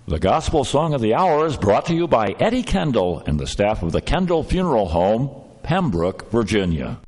The Gospel Song of the Hour is brought to you by Eddie Kendall and the staff of the Kendall Funeral Home, Pembroke, Virginia.